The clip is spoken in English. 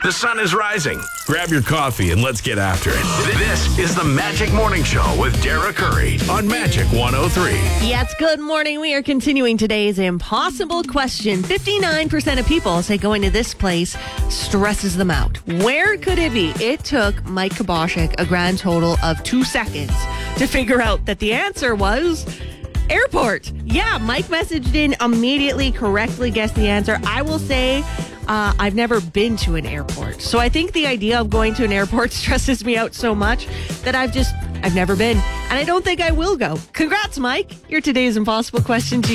The sun is rising. Grab your coffee and let's get after it. This is the Magic Morning Show with Dara Curry on Magic 103. Yes, good morning. We are continuing today's impossible question. 59% of people say going to this place stresses them out. Where could it be? It took Mike Kaboshik a grand total of 2 seconds to figure out that the answer was airport. Yeah, Mike messaged in immediately, correctly guessed the answer. I will say I've never been to an airport. So I think the idea of going to an airport stresses me out so much that I've never been. And I don't think I will go. Congrats, Mike. You're today's impossible question.